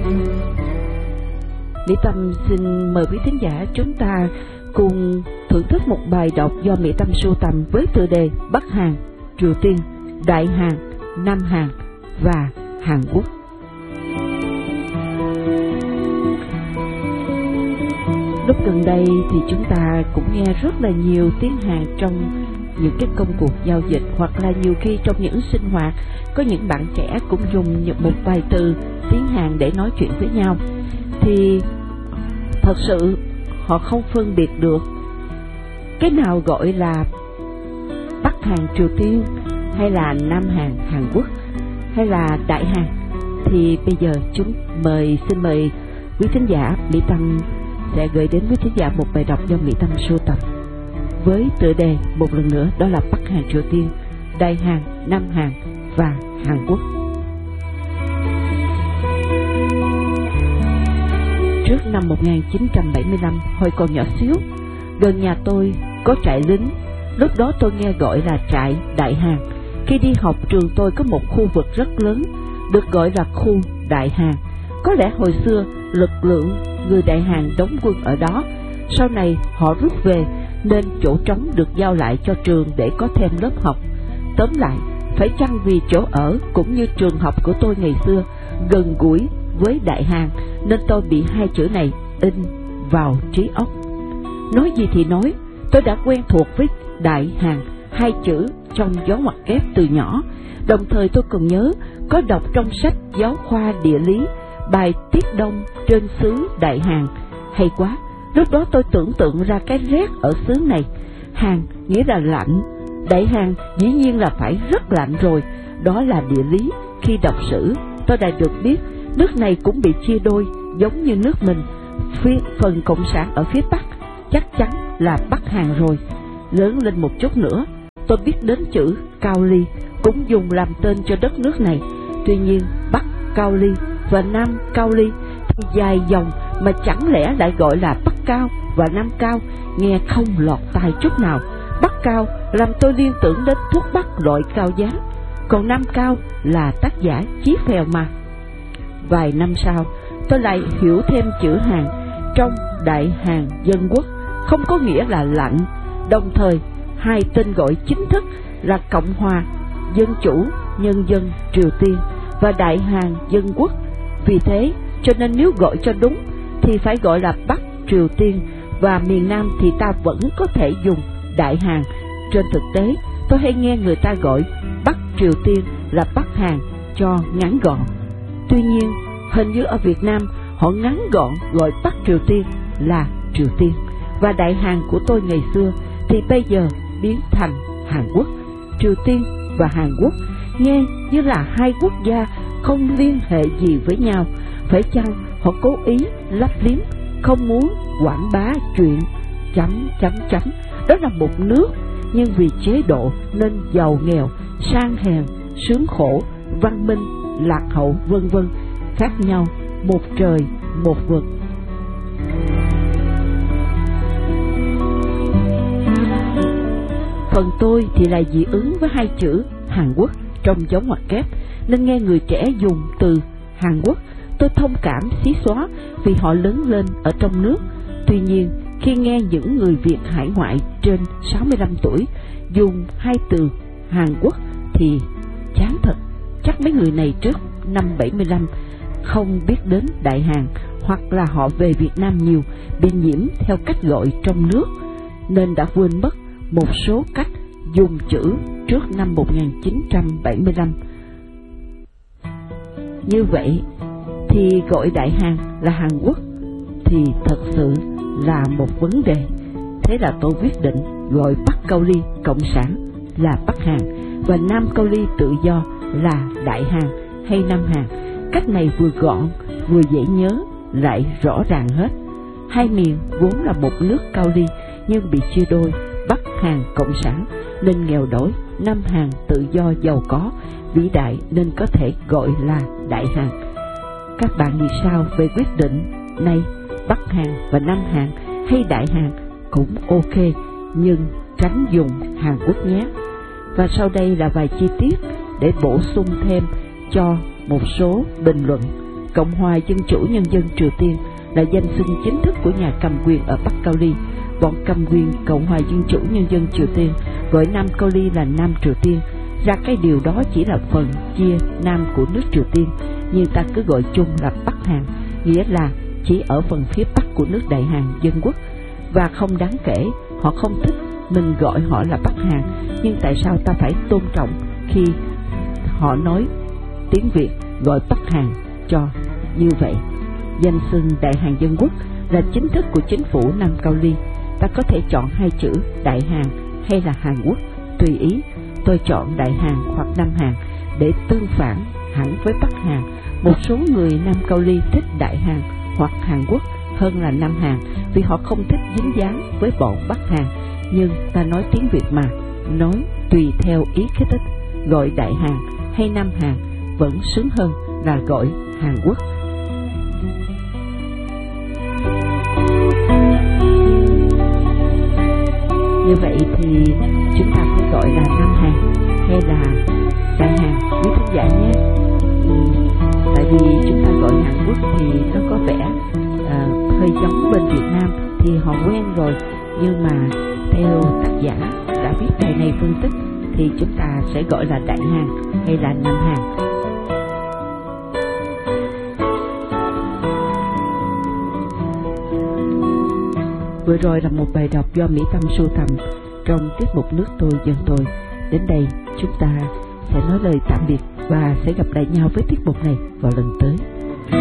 Mỹ Tâm xin mời quý thính giả chúng ta cùng thưởng thức một bài đọc do Mỹ Tâm sưu tầm với tựa đề Bắc Hàn, Triều Tiên, Đại Hàn, Nam Hàn và Hàn Quốc. Lúc gần đây thì chúng ta cũng nghe rất là nhiều tiếng Hàn trong những cái công cuộc giao dịch, hoặc là nhiều khi trong những sinh hoạt có những bạn trẻ cũng dùng một vài từ tiếng Hàn để nói chuyện với nhau. Thì thật sự họ không phân biệt được cái nào gọi là Bắc Hàn Triều Tiên, hay là Nam Hàn Hàn Quốc, hay là Đại Hàn. Thì bây giờ xin mời quý thính giả, Mỹ Tâm sẽ gửi đến quý thính giả một bài đọc do Mỹ Tâm sưu tập với tựa đề một lần nữa, đó là Bắc Hàn Triều Tiên, Đại Hàn, Nam Hàn và Hàn Quốc. Trước năm 1975, hồi còn nhỏ xíu, gần nhà tôi có trại lính. Lúc đó tôi nghe gọi là trại Đại Hàn. Khi đi học, trường tôi có một khu vực rất lớn, được gọi là khu Đại Hàn. Có lẽ hồi xưa lực lượng người Đại Hàn đóng quân ở đó, sau này họ rút về nên chỗ trống được giao lại cho trường để có thêm lớp học. Tóm lại, phải chăng vì chỗ ở cũng như trường học của tôi ngày xưa gần gũi với Đại Hàn nên tôi bị hai chữ này in vào trí óc. Nói gì thì nói, tôi đã quen thuộc với Đại Hàn, hai chữ trong gió ngoặc kép từ nhỏ. Đồng thời tôi còn nhớ có đọc trong sách giáo khoa địa lý bài Tiết Đông trên xứ Đại Hàn. Hay quá, lúc đó tôi tưởng tượng ra cái rét ở xứ này. Hàn nghĩa là lạnh, Đại Hàn dĩ nhiên là phải rất lạnh rồi. Đó là địa lý. Khi đọc sử, tôi đã được biết nước này cũng bị chia đôi giống như nước mình. Phần cộng sản ở phía Bắc chắc chắn là Bắc Hàn rồi. Lớn lên một chút nữa, tôi biết đến chữ Cao Ly cũng dùng làm tên cho đất nước này. Tuy nhiên Bắc Cao Ly và Nam Cao Ly thì dài dòng, mà chẳng lẽ lại gọi là Bắc Cao và Nam Cao, nghe không lọt tai chút nào. Bắc Cao làm tôi liên tưởng đến thuốc bắc loại cao giá, còn Nam Cao là tác giả Chí Phèo mà. Vài năm sau, tôi lại hiểu thêm chữ Hàn trong Đại Hàn Dân Quốc không có nghĩa là lạnh. Đồng thời, hai tên gọi chính thức là Cộng hòa Dân chủ Nhân dân Triều Tiên và Đại Hàn Dân Quốc. Vì thế, cho nên nếu gọi cho đúng thì phải gọi là Bắc Triều Tiên, và miền Nam thì ta vẫn có thể dùng Đại Hàn. Trên thực tế, tôi hay nghe người ta gọi Bắc Triều Tiên là Bắc Hàn cho ngắn gọn. Tuy nhiên, hình như ở Việt Nam họ ngắn gọn gọi Bắc Triều Tiên là Triều Tiên, và Đại Hàn của tôi ngày xưa thì bây giờ biến thành Hàn Quốc. Triều Tiên và Hàn Quốc nghe như là hai quốc gia không liên hệ gì với nhau. Phải chăng họ cố ý lấp liếm, không muốn quảng bá chuyện ... Đó là một nước, nhưng vì chế độ nên giàu nghèo, sang hèn, sướng khổ, văn minh, lạc hậu, vân vân, khác nhau một trời một vực. Phần tôi thì là dị ứng với hai chữ Hàn Quốc trong dấu ngoặc kép, nên nghe người trẻ dùng từ Hàn Quốc, tôi thông cảm xí xóa vì họ lớn lên ở trong nước. Tuy nhiên, khi nghe những người Việt hải ngoại trên 65 tuổi dùng hai từ Hàn Quốc thì chán thật. Chắc mấy người này trước năm 75 không biết đến Đại Hàn, hoặc là họ về Việt Nam nhiều, bị nhiễm theo cách gọi trong nước, nên đã quên mất một số cách dùng chữ trước năm 1975. Như vậy thì gọi Đại Hàn là Hàn Quốc thì thật sự là một vấn đề. Thế là tôi quyết định gọi Bắc Cao Ly Cộng sản là Bắc Hàn và Nam Cao Ly tự do là Đại Hàn hay Nam Hàn. Cách này vừa gọn vừa dễ nhớ, lại rõ ràng hết. Hai miền vốn là một nước Cao Ly nhưng bị chia đôi, Bắc Hàn Cộng sản nên nghèo đói, Nam Hàn tự do giàu có, vĩ đại nên có thể gọi là Đại Hàn. Các bạn nghĩ sao về quyết định này? Bắc Hàn và Nam Hàn hay Đại Hàn cũng ok, nhưng tránh dùng Hàn Quốc nhé. Và sau đây là vài chi tiết để bổ sung thêm cho một số bình luận. Cộng hòa Dân chủ Nhân dân Triều Tiên là danh xưng chính thức của nhà cầm quyền ở Bắc Cao Ly. Bọn cầm quyền Cộng hòa Dân chủ Nhân dân Triều Tiên gọi Nam Cao Ly là Nam Triều Tiên, ra cái điều đó chỉ là phần chia Nam của nước Triều Tiên, nhưng ta cứ gọi chung là Bắc Hàn, nghĩa là chỉ ở phần phía Bắc của nước Đại Hàn Dân quốc. Và không đáng kể, họ không thích mình gọi họ là Bắc Hàn, nhưng tại sao ta phải tôn trọng khi họ nói tiếng Việt gọi Bắc Hàn cho như vậy? Danh xưng Đại Hàn Dân quốc là chính thức của chính phủ Nam Cao Ly. Ta có thể chọn hai chữ Đại Hàn hay là Hàn Quốc, tùy ý. Tôi chọn Đại Hàn hoặc Nam Hàn để tương phản hẳn với Bắc Hàn. Một số người Nam Cao Ly thích Đại Hàn hoặc Hàn Quốc hơn là Nam Hàn vì họ không thích dính dáng với bọn Bắc Hàn. Nhưng ta nói tiếng Việt mà, nói tùy theo ý cái thích, gọi Đại Hàn hay Nam Hàn vẫn sướng hơn là gọi Hàn Quốc. Như vậy thì chúng ta phải gọi là Nam Hàn hay là Đại Hàn, quý khán giả nhé. Tại vì chúng ta gọi Hàn Quốc thì nó có vẻ hơi giống bên Việt Nam thì họ quen rồi, nhưng mà theo tác giả đã viết bài này phân tích thì chúng ta sẽ gọi là Đại Hàn hay là Nam Hàn. Vừa rồi là một bài đọc do Mỹ Tâm sưu tầm trong tiết mục Nước Tôi Dân Tôi. Đến đây chúng ta sẽ nói lời tạm biệt và sẽ gặp lại nhau với tiết mục này vào lần tới.